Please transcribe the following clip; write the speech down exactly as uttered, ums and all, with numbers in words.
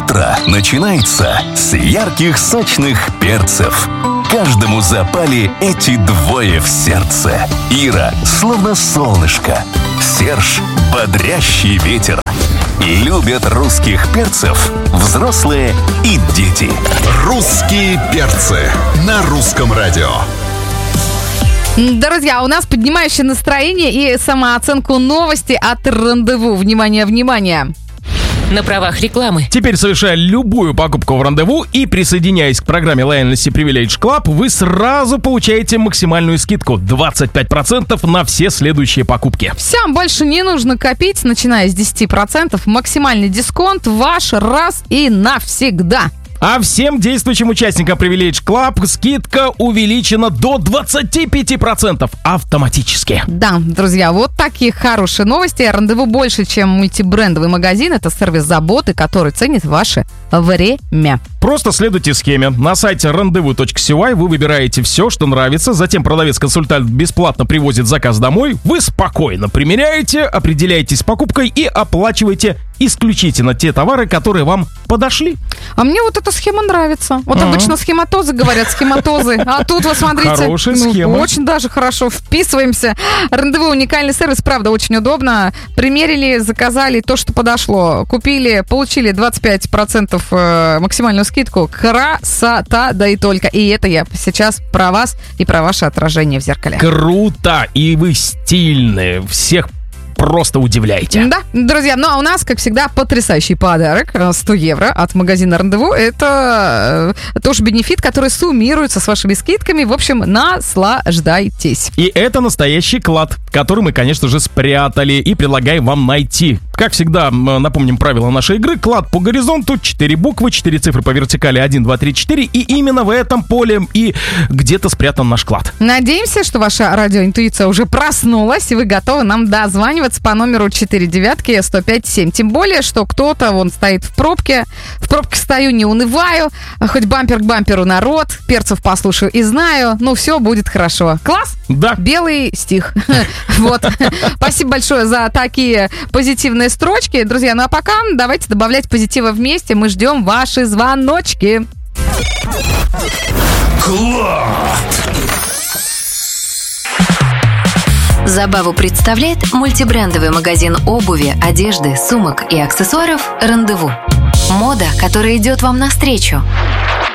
Утро начинается с ярких сочных перцев. Каждому запали эти двое в сердце. Ира словно солнышко, Серж бодрящий ветер. Любят русских перцев взрослые и дети. Русские перцы на русском радио. Друзья, у нас поднимающее настроение и самооценку новости от Рандеву. Внимание, внимание! На правах рекламы. Теперь, совершая любую покупку в Рандеву и присоединяясь к программе Loyalty Privilege Club, вы сразу получаете максимальную скидку двадцать пять процентов на все следующие покупки. Всем больше не нужно копить, начиная с десяти процентов. Максимальный дисконт ваш раз и навсегда. А всем действующим участникам Privilege Club скидка увеличена до двадцати пяти процентов автоматически. Да, друзья, вот такие хорошие новости. Рандеву больше, чем мультибрендовый магазин. Это сервис заботы, который ценит ваше время. Просто следуйте схеме. На сайте рандеву точка си уай вы выбираете все, что нравится. Затем продавец-консультант бесплатно привозит заказ домой. Вы спокойно примеряете, определяетесь с покупкой и оплачиваете исключительно те товары, которые вам подошли. А мне вот эта схема нравится. Вот А-а. обычно схематозы говорят, схематозы. А тут, вы смотрите, Хорошая ну, схема. очень даже хорошо вписываемся. Рандеву уникальный сервис, правда, очень удобно. Примерили, заказали то, что подошло. Купили, получили двадцать пять процентов э, максимальную скидку. Красота, да и только. И это я сейчас про вас и про ваше отражение в зеркале. Круто! И вы стильные. Всех просто удивляете. Да, друзья, ну а у нас, как всегда, потрясающий подарок. сто евро от магазина Рандеву. Это э, тоже бенефит, который суммируется с вашими скидками. В общем, наслаждайтесь. И это настоящий клад, который мы, конечно же, спрятали и предлагаем вам найти. Как всегда, напомним правила нашей игры. Клад по горизонту, четыре буквы, четыре цифры по вертикали, один, два, три, четыре. И именно в этом поле и где-то спрятан наш клад. Надеемся, что ваша радиоинтуиция уже проснулась, и вы готовы нам дозваниваться по номеру четыре девятки сто пять семь. Тем более, что кто-то, вон, стоит в пробке. В пробке стою, не унываю. Хоть бампер к бамперу народ. Перцев послушаю и знаю. Ну, все будет хорошо. Класс? Да. Белый стих. Вот. Спасибо большое за такие позитивные строчки. Друзья, ну а пока давайте добавлять позитива вместе. Мы ждем ваши звоночки. Забаву представляет мультибрендовый магазин обуви, одежды, сумок и аксессуаров «Рандеву». Мода, которая идет вам навстречу.